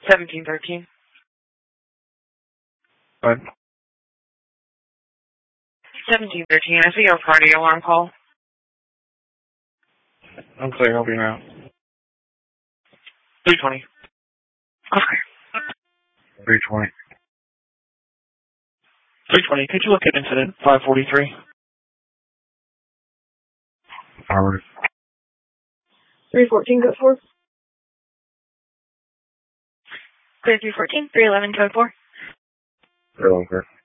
1713. What? 1713. I see your party alarm call. I'm sorry, help you now. 320. Okay. 320. 320. Could you look at incident 543? Forward. 314 code 4. Clear 314. 311 code 4. 311.